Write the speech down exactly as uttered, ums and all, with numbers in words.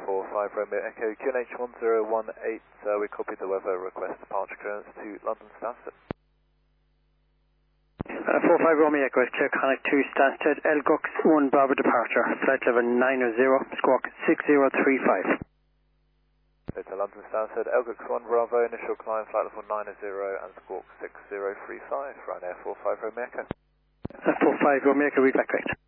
four five Romeo Echo, Q N H one zero one eight, uh, we copied the weather request departure clearance to London Stansted. Uh, four five Romeo Echo, clear connect to Stansted, Elgox one Bravo departure, flight level nine zero, squawk six zero three five. To London Stansted, Elgox one Bravo, initial climb, flight level nine zero and squawk six zero three five, Ryanair four five Romeo Echo. Uh, four five Romeo Echo, read back correct.